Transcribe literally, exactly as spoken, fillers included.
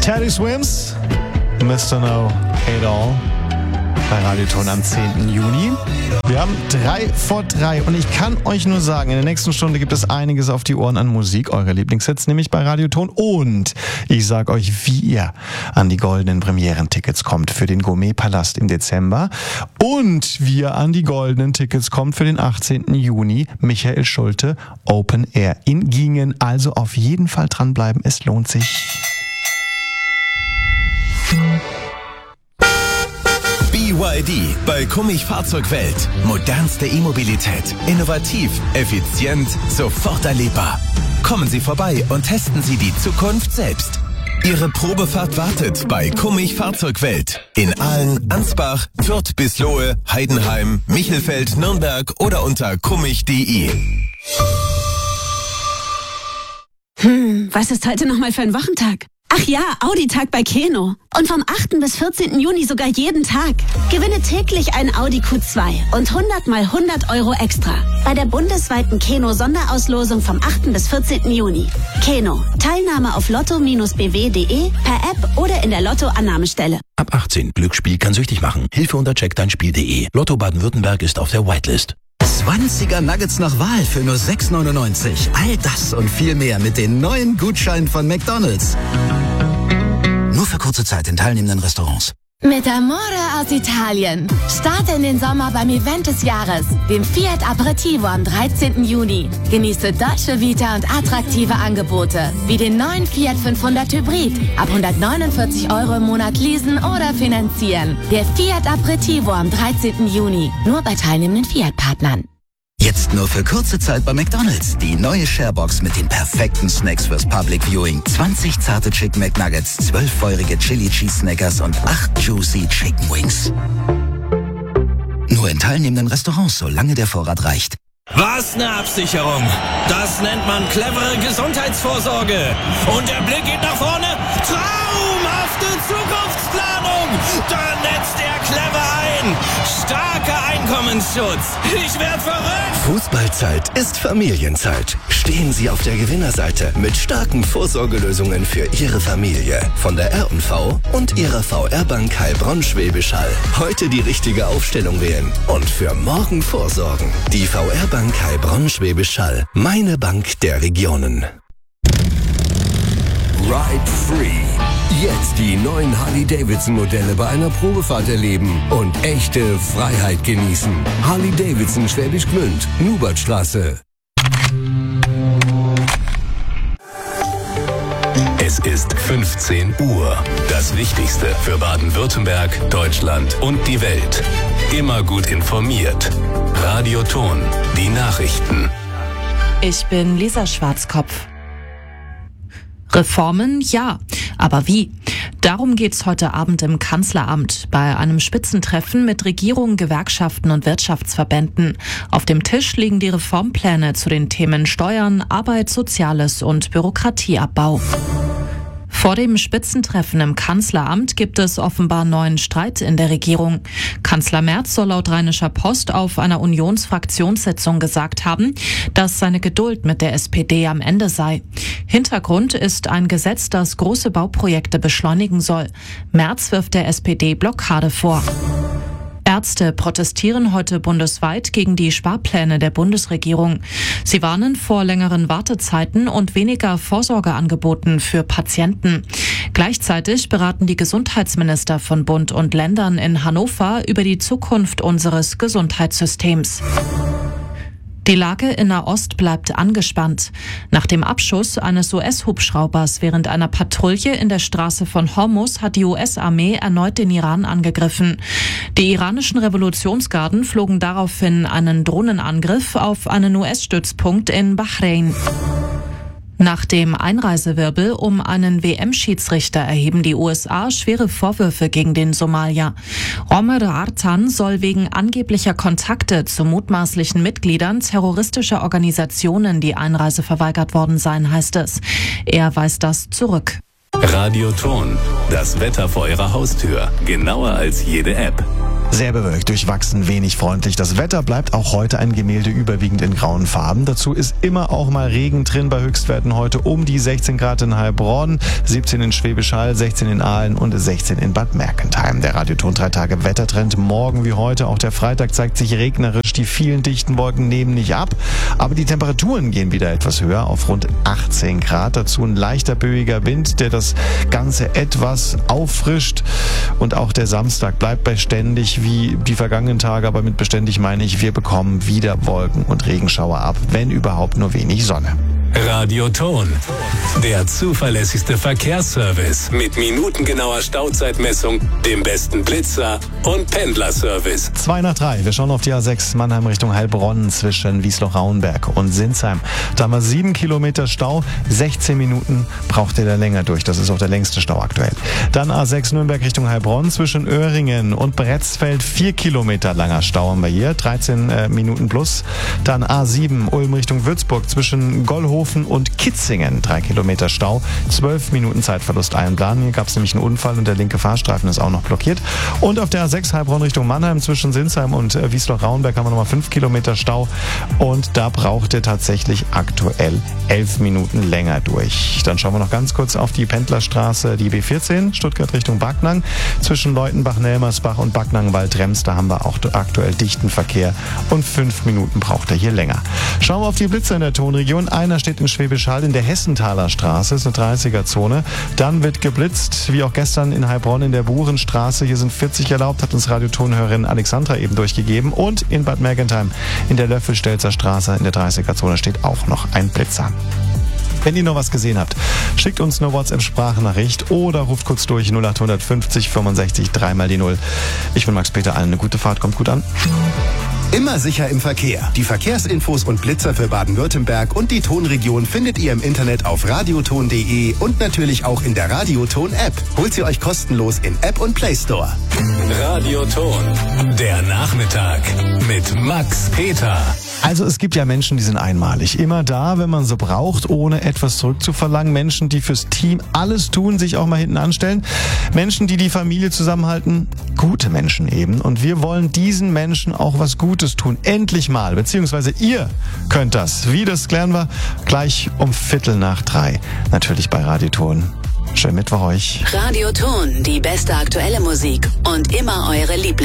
Teddy Swims, Mister No Hate All, bei Radioton am zehnten Juni. Wir haben drei vor drei und ich kann euch nur sagen, in der nächsten Stunde gibt es einiges auf die Ohren an Musik, eure Lieblingshits nämlich bei Radioton, und ich sag euch, wie ihr an die goldenen Premierentickets kommt für den Gourmet-Palast im Dezember und wie ihr an die goldenen Tickets kommt für den achtzehnten Juni, Michael Schulte Open Air in Gingen. Also auf jeden Fall dranbleiben, es lohnt sich. B Y D bei Kummich Fahrzeugwelt. Modernste E-Mobilität. Innovativ, effizient, sofort erlebbar. Kommen Sie vorbei und testen Sie die Zukunft selbst. Ihre Probefahrt wartet bei Kummich Fahrzeugwelt. In Aalen, Ansbach, Fürth bis Lohe, Heidenheim, Michelfeld, Nürnberg oder unter kummich punkt de. Hm, was ist heute nochmal für ein Wochentag? Ach ja, Audi-Tag bei Keno. Und vom achten bis vierzehnten Juni sogar jeden Tag. Gewinne täglich ein Audi Q zwei und hundert mal hundert Euro extra. Bei der bundesweiten Keno-Sonderauslosung vom achten bis vierzehnten Juni. Keno. Teilnahme auf lotto Bindestrich b w punkt de, per App oder in der Lotto-Annahmestelle. Ab achtzehn. Glücksspiel kann süchtig machen. Hilfe unter check dein Spiel punkt de. Lotto Baden-Württemberg ist auf der Whitelist. zwanziger Nuggets nach Wahl für nur sechs neunundneunzig. All das und viel mehr mit den neuen Gutscheinen von McDonald's. Nur für kurze Zeit in teilnehmenden Restaurants. Mit Amore aus Italien. Starte in den Sommer beim Event des Jahres, dem Fiat Aperitivo am dreizehnten Juni. Genieße Dolce Vita und attraktive Angebote, wie den neuen Fiat fünfhundert Hybrid. Ab hundertneunundvierzig Euro im Monat leasen oder finanzieren. Der Fiat Aperitivo am dreizehnten Juni. Nur bei teilnehmenden Fiat-Partnern. Jetzt nur für kurze Zeit bei McDonald's. Die neue Sharebox mit den perfekten Snacks fürs Public Viewing. zwanzig zarte Chicken McNuggets, zwölf feurige Chili Cheese Snackers und acht Juicy Chicken Wings. Nur in teilnehmenden Restaurants, solange der Vorrat reicht. Was eine Absicherung. Das nennt man clevere Gesundheitsvorsorge. Und der Blick geht nach vorne. Traumhafte Zukunftsplanung. Da netzt er clever ein. Starker Einkommensschutz. Ich werd verrückt. Fußballzeit ist Familienzeit. Stehen Sie auf der Gewinnerseite mit starken Vorsorgelösungen für Ihre Familie. Von der R und V und Ihrer V R-Bank Heilbronn-Schwäbisch Hall. Heute die richtige Aufstellung wählen und für morgen vorsorgen. Die V R-Bank Heilbronn-Schwäbisch Hall. Meine Bank der Regionen. Ride Free. Jetzt die neuen Harley-Davidson-Modelle bei einer Probefahrt erleben und echte Freiheit genießen. Harley-Davidson Schwäbisch Gmünd, Nubertstraße. Es ist fünfzehn Uhr. Das Wichtigste für Baden-Württemberg, Deutschland und die Welt. Immer gut informiert. Radioton, die Nachrichten. Ich bin Lisa Schwarzkopf. Reformen, ja. Aber wie? Darum geht's heute Abend im Kanzleramt bei einem Spitzentreffen mit Regierung, Gewerkschaften und Wirtschaftsverbänden. Auf dem Tisch liegen die Reformpläne zu den Themen Steuern, Arbeit, Soziales und Bürokratieabbau. Vor dem Spitzentreffen im Kanzleramt gibt es offenbar neuen Streit in der Regierung. Kanzler Merz soll laut Rheinischer Post auf einer Unionsfraktionssitzung gesagt haben, dass seine Geduld mit der S P D am Ende sei. Hintergrund ist ein Gesetz, das große Bauprojekte beschleunigen soll. Merz wirft der S P D Blockade vor. Ärzte protestieren heute bundesweit gegen die Sparpläne der Bundesregierung. Sie warnen vor längeren Wartezeiten und weniger Vorsorgeangeboten für Patienten. Gleichzeitig beraten die Gesundheitsminister von Bund und Ländern in Hannover über die Zukunft unseres Gesundheitssystems. Die Lage in Nahost bleibt angespannt. Nach dem Abschuss eines U S-Hubschraubers während einer Patrouille in der Straße von Hormuz hat die U S-Armee erneut den Iran angegriffen. Die iranischen Revolutionsgarden flogen daraufhin einen Drohnenangriff auf einen U S-Stützpunkt in Bahrain. Nach dem Einreisewirbel um einen W M-Schiedsrichter erheben die U S A schwere Vorwürfe gegen den Somalier. Omer Artan soll wegen angeblicher Kontakte zu mutmaßlichen Mitgliedern terroristischer Organisationen die Einreise verweigert worden sein, heißt es. Er weist das zurück. Radioton, das Wetter vor Ihrer Haustür, genauer als jede App. Sehr bewölkt, durchwachsen, wenig freundlich. Das Wetter bleibt auch heute ein Gemälde, überwiegend in grauen Farben. Dazu ist immer auch mal Regen drin, bei Höchstwerten heute um die sechzehn Grad in Heilbronn, siebzehn in Schwäbisch Hall, sechzehn in Aalen und sechzehn in Bad Mergentheim. Der Radioton drei Tage Wettertrend. Morgen wie heute, auch der Freitag, zeigt sich regnerisch. Die vielen dichten Wolken nehmen nicht ab, aber die Temperaturen gehen wieder etwas höher auf rund achtzehn Grad. Dazu ein leichter böiger Wind, der das Ganze etwas auffrischt. Und auch der Samstag bleibt beständig wie die vergangenen Tage, aber mit beständig meine ich, wir bekommen wieder Wolken und Regenschauer ab, wenn überhaupt nur wenig Sonne. Radioton, der zuverlässigste Verkehrsservice mit minutengenauer Stauzeitmessung, dem besten Blitzer und Pendlerservice. Zwei nach drei. Wir schauen auf die A sechs Mannheim Richtung Heilbronn zwischen Wiesloch-Rauenberg und Sinsheim. Da haben wir sieben Kilometer Stau, sechzehn Minuten braucht ihr da länger durch. Das ist auch der längste Stau aktuell. Dann A sechs Nürnberg Richtung Heilbronn zwischen Öhringen und Bretzfeld. Vier Kilometer langer Stau haben wir hier, dreizehn äh, Minuten plus. Dann A sieben Ulm Richtung Würzburg zwischen Gollhofen und Kitzingen. Drei Kilometer Stau, zwölf Minuten Zeitverlust einplanen. Hier gab es nämlich einen Unfall und der linke Fahrstreifen ist auch noch blockiert. Und auf der A sechs Heilbronn Richtung Mannheim zwischen Sinsheim und äh, Wiesloch-Rauenberg haben wir nochmal fünf Kilometer Stau und da braucht ihr tatsächlich aktuell elf Minuten länger durch. Dann schauen wir noch ganz kurz auf die Pendlerstraße, die B vierzehn, Stuttgart Richtung Backnang. Zwischen Leutenbach, Nelmersbach und Backnang-Waldrems, da haben wir auch aktuell dichten Verkehr und fünf Minuten braucht er hier länger. Schauen wir auf die Blitzer in der Tonregion. Einer steht in Schwäbisch Hall in der Hessenthaler Straße, ist eine dreißiger-Zone. Dann wird geblitzt, wie auch gestern in Heilbronn in der Burenstraße. Hier sind vierzig erlaubt, hat uns Radiotonhörerin Alexandra eben durchgegeben. Und in Bad Mergentheim in der Löffelstelzer Straße in der dreißiger-Zone steht auch noch ein Blitzer. Wenn ihr noch was gesehen habt, schickt uns eine WhatsApp-Sprachnachricht oder ruft kurz durch null acht fünfzig fünfundsechzig dreimal die null. Ich bin Max Peter, allen eine gute Fahrt, kommt gut an. Immer sicher im Verkehr. Die Verkehrsinfos und Blitzer für Baden-Württemberg und die Tonregion findet ihr im Internet auf radioton punkt de und natürlich auch in der Radioton-App. Holt sie euch kostenlos in App und Play Store. Radioton, der Nachmittag mit Max Peter. Also es gibt ja Menschen, die sind einmalig. Immer da, wenn man sie braucht, ohne etwas zurückzuverlangen. Menschen, die fürs Team alles tun, sich auch mal hinten anstellen. Menschen, die die Familie zusammenhalten. Gute Menschen eben. Und wir wollen diesen Menschen auch was Gutes tun. Endlich mal. Beziehungsweise ihr könnt das. Wie, das klären wir gleich um Viertel nach drei. Natürlich bei Radioton. Schönen Mittwoch euch. Radioton, die beste aktuelle Musik und immer eure Lieblings